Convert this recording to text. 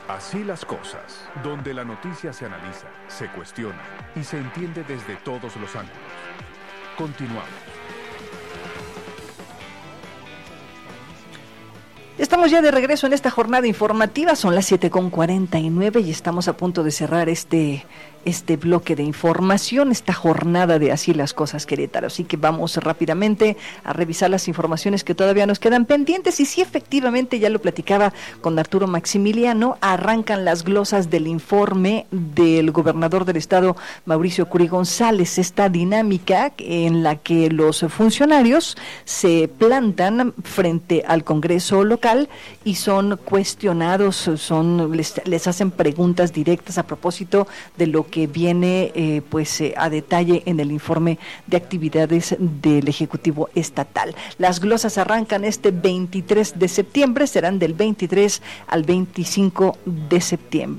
Así las cosas, donde la noticia se analiza, se cuestiona y se entiende desde todos los ángulos. Continuamos. Estamos ya de regreso en esta jornada informativa, son las 7:49 y estamos a punto de cerrar este bloque de información, esta jornada de Así las Cosas Querétaro. Así que vamos rápidamente a revisar las informaciones que todavía nos quedan pendientes. Y sí, efectivamente, ya lo platicaba con Arturo Maximiliano, arrancan las glosas del informe del gobernador del estado, Mauricio Curi González, esta dinámica en la que los funcionarios se plantan frente al Congreso local y son cuestionados, les hacen preguntas directas a propósito de lo que viene a detalle en el informe de actividades del Ejecutivo Estatal. Las glosas arrancan este 23 de septiembre, serán del 23 al 25 de septiembre.